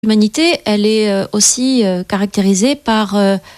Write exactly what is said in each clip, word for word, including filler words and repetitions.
L'humanité, elle est aussi caractérisée par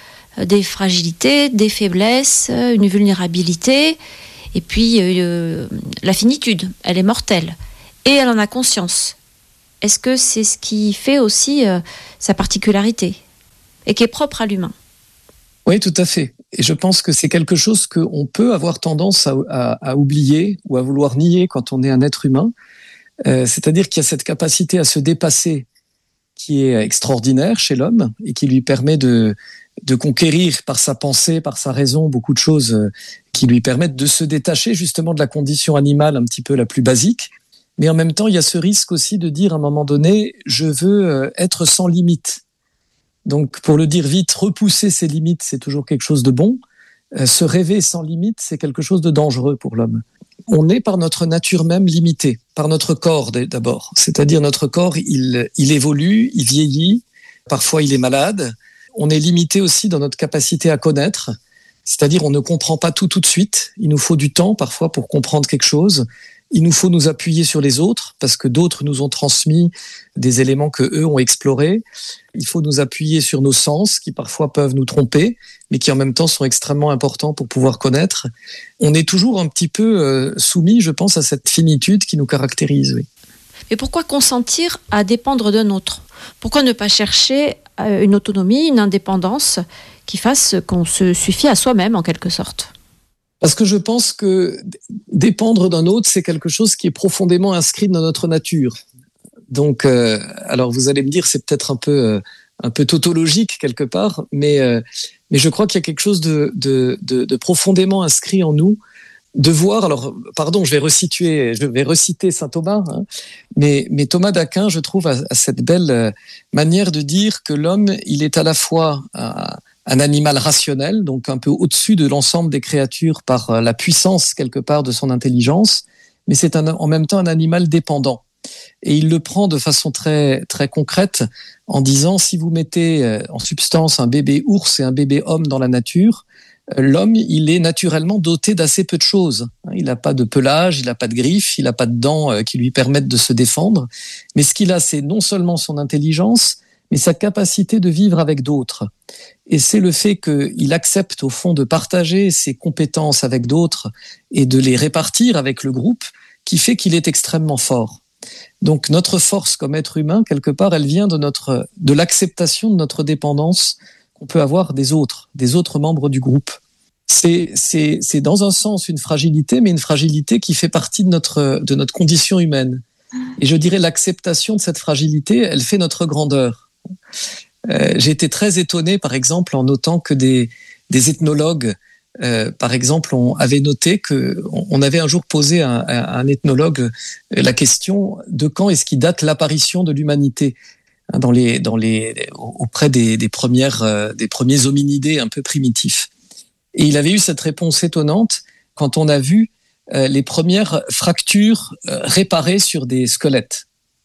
des fragilités, des faiblesses, une vulnérabilité, et puis euh, la finitude, elle est mortelle. Et elle en a conscience. Est-ce que c'est ce qui fait aussi euh, sa particularité et qui est propre à l'humain ? Oui, tout à fait. Et je pense que c'est quelque chose qu'on peut avoir tendance à, à, à oublier ou à vouloir nier quand on est un être humain. Euh, c'est-à-dire qu'il y a cette capacité à se dépasser qui est extraordinaire chez l'homme et qui lui permet de, de conquérir par sa pensée, par sa raison, beaucoup de choses qui lui permettent de se détacher justement de la condition animale un petit peu la plus basique. Mais en même temps, il y a ce risque aussi de dire à un moment donné, je veux être sans limite. Donc, pour le dire vite, repousser ses limites, c'est toujours quelque chose de bon. Euh, se rêver sans limite, c'est quelque chose de dangereux pour l'homme. On est par notre nature même limité, par notre corps d'abord. C'est-à-dire notre corps, il, il évolue, il vieillit, parfois il est malade. On est limité aussi dans notre capacité à connaître. C'est-à-dire on ne comprend pas tout tout de suite. Il nous faut du temps parfois pour comprendre quelque chose. Il nous faut nous appuyer sur les autres parce que d'autres nous ont transmis des éléments que eux ont explorés. Il faut nous appuyer sur nos sens qui parfois peuvent nous tromper, mais qui en même temps sont extrêmement importants pour pouvoir connaître. On est toujours un petit peu euh, soumis, je pense, à cette finitude qui nous caractérise. Oui. Mais pourquoi consentir à dépendre d'un autre ? Pourquoi ne pas chercher une autonomie, une indépendance qui fasse qu'on se suffit à soi-même en quelque sorte ? Parce que je pense que dépendre d'un autre, c'est quelque chose qui est profondément inscrit dans notre nature. Donc, euh, alors vous allez me dire, c'est peut-être un peu, euh, un peu tautologique quelque part, mais, euh, mais je crois qu'il y a quelque chose de, de, de, de profondément inscrit en nous, de voir. Alors, pardon, je vais resituer, je vais reciter saint Thomas, hein, mais, mais Thomas d'Aquin, je trouve, a, a cette belle manière de dire que l'homme, il est à la fois un, un animal rationnel, donc un peu au-dessus de l'ensemble des créatures par la puissance quelque part de son intelligence, mais c'est un, en même temps un animal dépendant. Et il le prend de façon très, très concrète en disant, si vous mettez en substance un bébé ours et un bébé homme dans la nature, l'homme, il est naturellement doté d'assez peu de choses. Il n'a pas de pelage, il n'a pas de griffes, il n'a pas de dents qui lui permettent de se défendre. Mais ce qu'il a, c'est non seulement son intelligence, mais sa capacité de vivre avec d'autres. Et c'est le fait qu'il accepte au fond de partager ses compétences avec d'autres et de les répartir avec le groupe qui fait qu'il est extrêmement fort. Donc notre force comme être humain, quelque part, elle vient de, notre, de l'acceptation de notre dépendance qu'on peut avoir des autres, des autres membres du groupe. C'est, c'est, c'est dans un sens une fragilité, mais une fragilité qui fait partie de notre, de notre condition humaine. Et je dirais l'acceptation de cette fragilité, elle fait notre grandeur. Euh, j'ai été très étonné, par exemple, en notant que des, des ethnologues, euh, par exemple, on avait noté que on avait un jour posé à un, à un ethnologue la question de quand est-ce qu'il date l'apparition de l'humanité dans les, dans les, auprès des, des premières, euh, des premiers hominidés un peu primitifs. Et il avait eu cette réponse étonnante quand on a vu euh, les premières fractures euh, réparées sur des squelettes.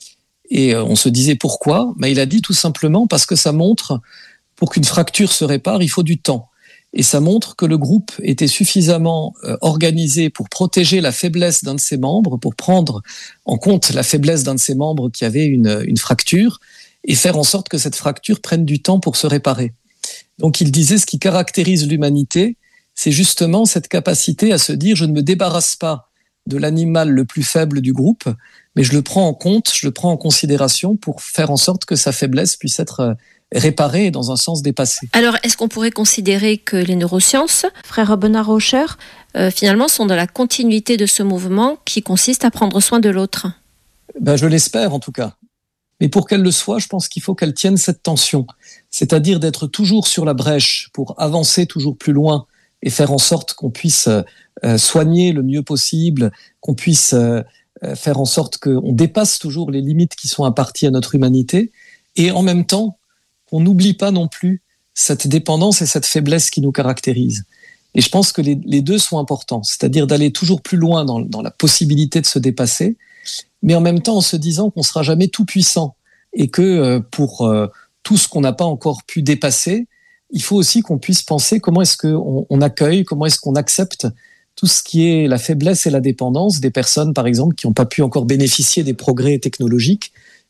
Et euh, on se disait pourquoi ? Ben, il a dit tout simplement parce que ça montre, pour qu'une fracture se répare, il faut du temps. Et ça montre que le groupe était suffisamment euh, organisé pour protéger la faiblesse d'un de ses membres, pour prendre en compte la faiblesse d'un de ses membres qui avait une, une fracture, et faire en sorte que cette fracture prenne du temps pour se réparer. Donc il disait, ce qui caractérise l'humanité, c'est justement cette capacité à se dire, je ne me débarrasse pas de l'animal le plus faible du groupe, mais je le prends en compte, je le prends en considération pour faire en sorte que sa faiblesse puisse être réparée et dans un sens dépassée. Alors, est-ce qu'on pourrait considérer que les neurosciences, frère Bernard Rocher, euh, finalement sont dans la continuité de ce mouvement qui consiste à prendre soin de l'autre ? Ben, je l'espère en tout cas. Mais pour qu'elle le soit, je pense qu'il faut qu'elle tienne cette tension, c'est-à-dire d'être toujours sur la brèche pour avancer toujours plus loin et faire en sorte qu'on puisse euh, soigner le mieux possible, qu'on puisse euh, faire en sorte qu'on dépasse toujours les limites qui sont imparties à notre humanité, et en même temps, qu'on n'oublie pas non plus cette dépendance et cette faiblesse qui nous caractérisent. Et je pense que les, les deux sont importants, c'est-à-dire d'aller toujours plus loin dans, dans la possibilité de se dépasser, mais en même temps en se disant qu'on ne sera jamais tout puissant et que euh, pour euh, tout ce qu'on n'a pas encore pu dépasser, il faut aussi qu'on puisse penser comment est-ce qu'on on accueille, comment est-ce qu'on accepte tout ce qui est la faiblesse et la dépendance des personnes, par exemple, qui n'ont pas pu encore bénéficier des progrès technologiques,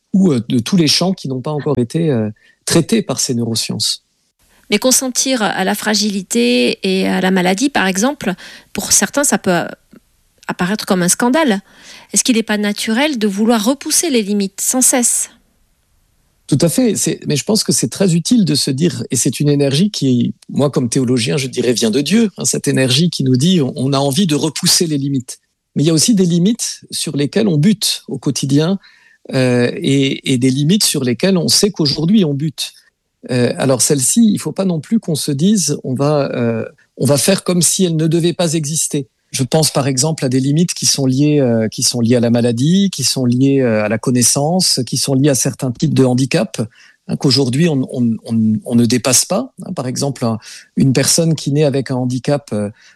ou de tous les champs qui n'ont pas encore été euh, traités par ces neurosciences. Mais consentir à la fragilité et à la maladie, par exemple, pour certains, ça peut apparaître comme un scandale. Est-ce qu'il n'est pas naturel de vouloir repousser les limites sans cesse ? Tout à fait, c'est, mais je pense que c'est très utile de se dire, et c'est une énergie qui, moi comme théologien, je dirais vient de Dieu, hein, cette énergie qui nous dit on, on a envie de repousser les limites. Mais il y a aussi des limites sur lesquelles on bute au quotidien euh, et, et des limites sur lesquelles on sait qu'aujourd'hui on bute. Euh, alors celle-ci, il ne faut pas non plus qu'on se dise on va, euh, on va faire comme si elle ne devait pas exister. Je pense par exemple à des limites qui sont liées, euh, qui sont liées à la maladie, qui sont liées euh, à la connaissance, qui sont liées à certains types de handicap, hein, qu'aujourd'hui on, on, on, on ne dépasse pas. Hein, par exemple, un, une personne qui naît avec un handicap,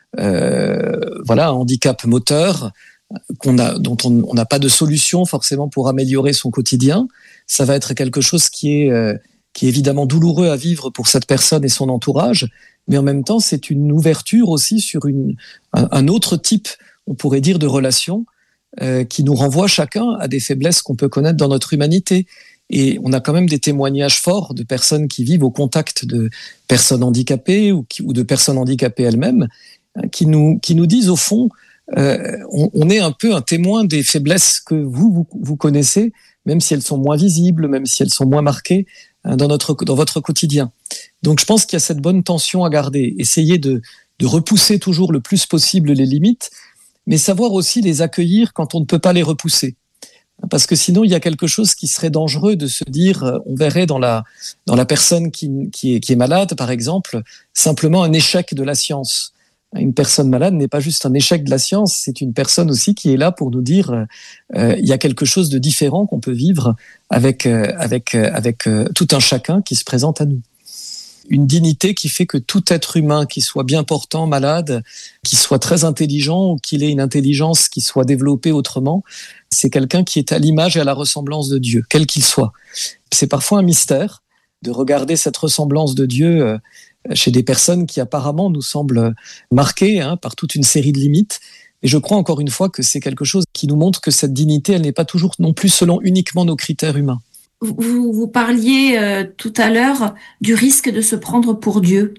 euh, voilà, un handicap moteur, qu'on a, dont on n'a pas de solution forcément pour améliorer son quotidien, ça va être quelque chose qui est euh, qui est évidemment douloureux à vivre pour cette personne et son entourage, mais en même temps, c'est une ouverture aussi sur une, un, un autre type, on pourrait dire, de relation euh, qui nous renvoie chacun à des faiblesses qu'on peut connaître dans notre humanité. Et on a quand même des témoignages forts de personnes qui vivent au contact de personnes handicapées ou, qui, ou de personnes handicapées elles-mêmes, hein, qui, nous, qui nous disent au fond, euh, on, on est un peu un témoin des faiblesses que vous, vous, vous connaissez, même si elles sont moins visibles, même si elles sont moins marquées, dans, notre, dans votre quotidien. Donc je pense qu'il y a cette bonne tension à garder, essayer de, de repousser toujours le plus possible les limites, mais savoir aussi les accueillir quand on ne peut pas les repousser. Parce que sinon, il y a quelque chose qui serait dangereux de se dire, on verrait dans la, dans la personne qui, qui, est, qui est malade, par exemple, simplement un échec de la science. Une personne malade n'est pas juste un échec de la science, c'est une personne aussi qui est là pour nous dire euh, il y a quelque chose de différent qu'on peut vivre avec, euh, avec, euh, avec euh, tout un chacun qui se présente à nous. Une dignité qui fait que tout être humain, qui soit bien portant, malade, qui soit très intelligent ou qu'il ait une intelligence qui soit développée autrement, c'est quelqu'un qui est à l'image et à la ressemblance de Dieu, quel qu'il soit. C'est parfois un mystère de regarder cette ressemblance de Dieu euh, chez des personnes qui apparemment nous semblent marquées hein, par toute une série de limites. Et je crois encore une fois que c'est quelque chose qui nous montre que cette dignité, elle n'est pas toujours non plus selon uniquement nos critères humains. Vous, vous parliez euh, tout à l'heure du risque de se prendre pour Dieu.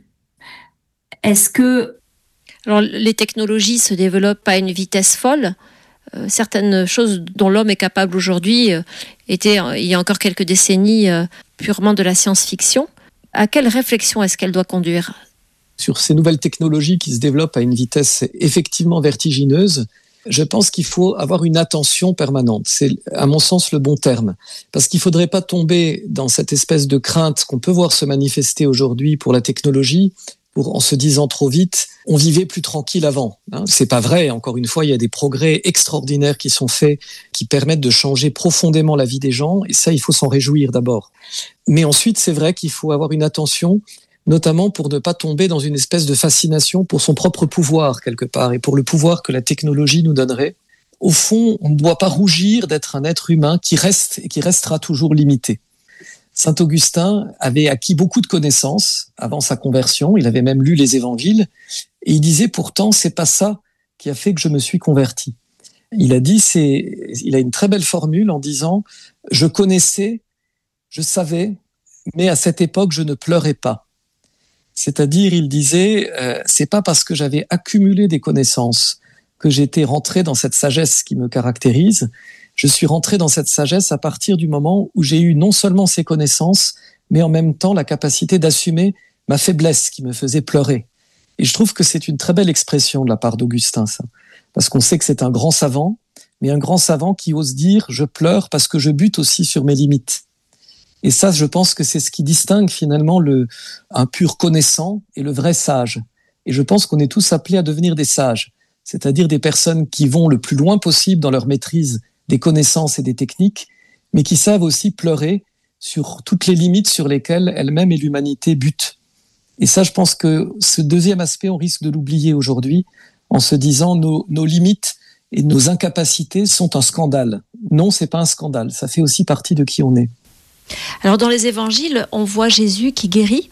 Est-ce que... Alors, les technologies se développent à une vitesse folle. Euh, certaines choses dont l'homme est capable aujourd'hui euh, étaient, euh, il y a encore quelques décennies, euh, purement de la science-fiction. À quelle réflexion est-ce qu'elle doit conduire ? Sur ces nouvelles technologies qui se développent à une vitesse effectivement vertigineuse, je pense qu'il faut avoir une attention permanente. C'est, à mon sens, le bon terme. Parce qu'il ne faudrait pas tomber dans cette espèce de crainte qu'on peut voir se manifester aujourd'hui pour la technologie, pour, en se disant trop vite, on vivait plus tranquille avant. Hein, c'est pas vrai. Encore une fois, il y a des progrès extraordinaires qui sont faits, qui permettent de changer profondément la vie des gens. Et ça, il faut s'en réjouir d'abord. Mais ensuite, c'est vrai qu'il faut avoir une attention, notamment pour ne pas tomber dans une espèce de fascination pour son propre pouvoir, quelque part, et pour le pouvoir que la technologie nous donnerait. Au fond, on ne doit pas rougir d'être un être humain qui reste et qui restera toujours limité. Saint Augustin avait acquis beaucoup de connaissances avant sa conversion, il avait même lu les évangiles, et il disait pourtant, c'est pas ça qui a fait que je me suis converti. Il a dit, c'est, il a une très belle formule en disant, je connaissais, je savais, mais à cette époque, je ne pleurais pas. C'est-à-dire, il disait, euh, c'est pas parce que j'avais accumulé des connaissances que j'étais rentré dans cette sagesse qui me caractérise. Je suis rentré dans cette sagesse à partir du moment où j'ai eu non seulement ces connaissances, mais en même temps la capacité d'assumer ma faiblesse qui me faisait pleurer. Et je trouve que c'est une très belle expression de la part d'Augustin, ça. Parce qu'on sait que c'est un grand savant, mais un grand savant qui ose dire « je pleure parce que je bute aussi sur mes limites ». Et ça, je pense que c'est ce qui distingue finalement le, un pur connaissant et le vrai sage. Et je pense qu'on est tous appelés à devenir des sages, c'est-à-dire des personnes qui vont le plus loin possible dans leur maîtrise des connaissances et des techniques, mais qui savent aussi pleurer sur toutes les limites sur lesquelles elles-mêmes et l'humanité butent. Et ça, je pense que ce deuxième aspect, on risque de l'oublier aujourd'hui en se disant nos, nos limites et nos incapacités sont un scandale. Non, c'est pas un scandale, ça fait aussi partie de qui on est. Alors dans les évangiles, on voit Jésus qui guérit.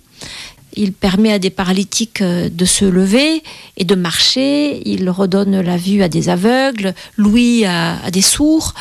Il permet à des paralytiques de se lever et de marcher. Il redonne la vue à des aveugles, l'ouïe à, à des sourds.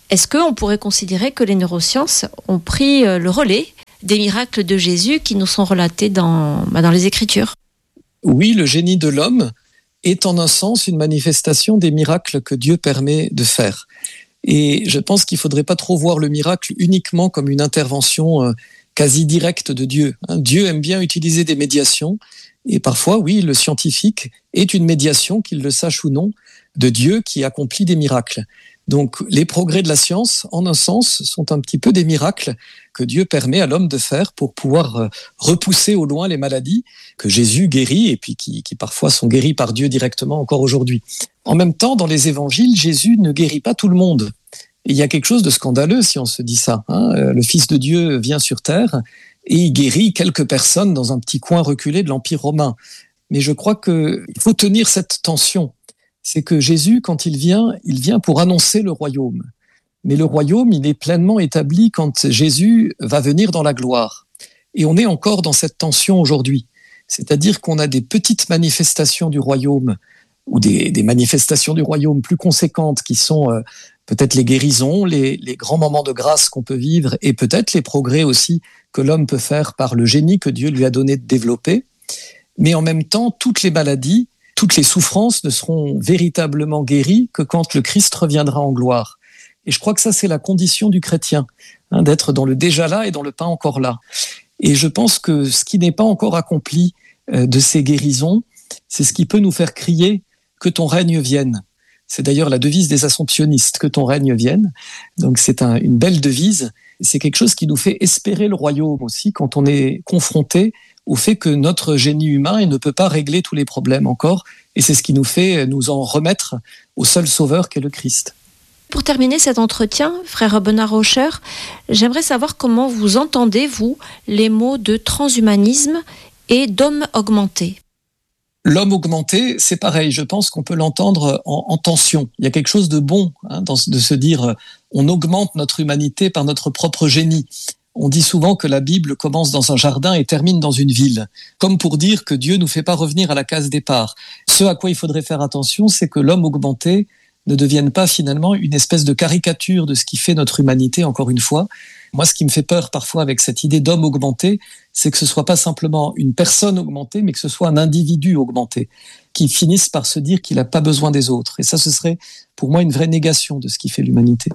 Est-ce qu'on pourrait considérer que les neurosciences ont pris le relais des miracles de Jésus qui nous sont relatés dans, bah, dans les Écritures ? Oui, le génie de l'homme est en un sens une manifestation des miracles que Dieu permet de faire. Et je pense qu'il ne faudrait pas trop voir le miracle uniquement comme une intervention euh, quasi directe de Dieu. Hein. Dieu aime bien utiliser des médiations, et parfois, oui, le scientifique est une médiation, qu'il le sache ou non, de Dieu qui accomplit des miracles. Donc les progrès de la science, en un sens, sont un petit peu des miracles que Dieu permet à l'homme de faire pour pouvoir repousser au loin les maladies que Jésus guérit et puis qui, qui parfois sont guéries par Dieu directement encore aujourd'hui. En même temps, dans les évangiles, Jésus ne guérit pas tout le monde. Et il y a quelque chose de scandaleux si on se dit ça. Hein. Le Fils de Dieu vient sur terre et il guérit quelques personnes dans un petit coin reculé de l'Empire romain. Mais je crois qu'il faut tenir cette tension. C'est que Jésus, quand il vient, il vient pour annoncer le royaume. Mais le royaume, il est pleinement établi quand Jésus va venir dans la gloire. Et on est encore dans cette tension aujourd'hui. C'est-à-dire qu'on a des petites manifestations du royaume, ou des, des manifestations du royaume plus conséquentes, qui sont euh, peut-être les guérisons, les, les grands moments de grâce qu'on peut vivre, et peut-être les progrès aussi que l'homme peut faire par le génie que Dieu lui a donné de développer. Mais en même temps, toutes les maladies, toutes les souffrances ne seront véritablement guéries que quand le Christ reviendra en gloire. Et je crois que ça, c'est la condition du chrétien, hein, d'être dans le déjà là et dans le pas encore là. Et je pense que ce qui n'est pas encore accompli euh, de ces guérisons, c'est ce qui peut nous faire crier « que ton règne vienne ». C'est d'ailleurs la devise des assomptionnistes, « que ton règne vienne ». Donc c'est un, une belle devise. C'est quelque chose qui nous fait espérer le royaume aussi quand on est confronté au fait que notre génie humain il ne peut pas régler tous les problèmes encore, et c'est ce qui nous fait nous en remettre au seul sauveur qu'est le Christ. Pour terminer cet entretien, frère Bernard Rauscher, j'aimerais savoir comment vous entendez, vous, les mots de transhumanisme et d'homme augmenté. L'homme augmenté, c'est pareil, je pense qu'on peut l'entendre en, en tension. Il y a quelque chose de bon hein, dans, de se dire on augmente notre humanité par notre propre génie. On dit souvent que la Bible commence dans un jardin et termine dans une ville, comme pour dire que Dieu ne nous fait pas revenir à la case départ. Ce à quoi il faudrait faire attention, c'est que l'homme augmenté ne devienne pas finalement une espèce de caricature de ce qui fait notre humanité, encore une fois. Moi, ce qui me fait peur parfois avec cette idée d'homme augmenté, c'est que ce soit pas simplement une personne augmentée, mais que ce soit un individu augmenté, qui finisse par se dire qu'il n'a pas besoin des autres. Et ça, ce serait pour moi une vraie négation de ce qui fait l'humanité.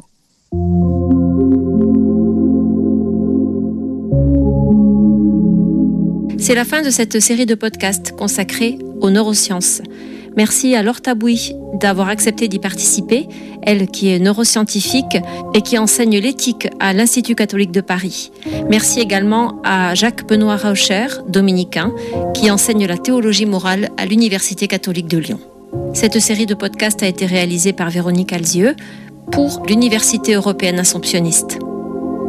C'est la fin de cette série de podcasts consacrée aux neurosciences. Merci à Laure Tabouy d'avoir accepté d'y participer, elle qui est neuroscientifique et qui enseigne l'éthique à l'Institut catholique de Paris. Merci également à Jacques-Benoît Rauscher, dominicain, qui enseigne la théologie morale à l'Université catholique de Lyon. Cette série de podcasts a été réalisée par Véronique Alzieux pour l'Université européenne assomptionniste.